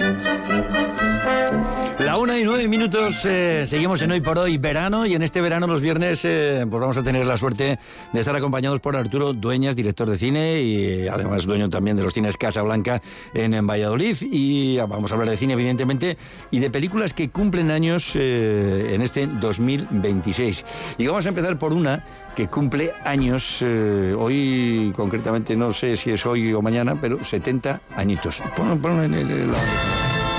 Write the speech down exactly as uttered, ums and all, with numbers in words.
La una y nueve minutos, eh, seguimos en Hoy por Hoy verano, y en este verano los viernes eh, pues vamos a tener la suerte de estar acompañados por Arturo Dueñas, director de cine y además dueño también de los cines Casa Blanca en, en Valladolid, y vamos a hablar de cine evidentemente y de películas que cumplen años eh, en este dos mil veintiséis. Y vamos a empezar por una que cumple años, eh, hoy concretamente, no sé si es hoy o mañana, pero setenta añitos. Ponlo, ponlo en el... el, el